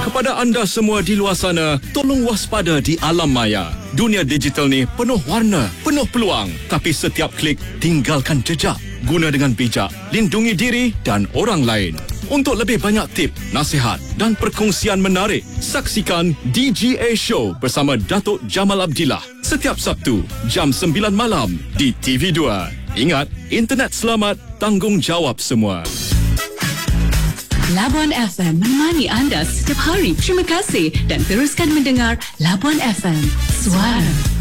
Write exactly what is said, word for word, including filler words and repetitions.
Kepada anda semua di luar sana, tolong waspada di alam maya. Dunia digital ni penuh warna, penuh peluang. Tapi setiap klik, tinggalkan jejak. Guna dengan bijak, lindungi diri dan orang lain. Untuk lebih banyak tip, nasihat dan perkongsian menarik, saksikan D G A Show bersama Datuk Jamal Abdillah setiap Sabtu jam sembilan malam di T V dua. Ingat, internet selamat, tanggungjawab semua. Labuan F M menemani anda setiap hari. Terima kasih dan teruskan mendengar Labuan F M. Suara